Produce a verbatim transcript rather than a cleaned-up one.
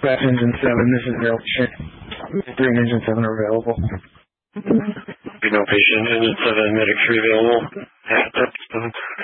dispatch engine seven, this is Real Shit. three and engine seven are available. Be no patient, engine seven, medic three available. At that time.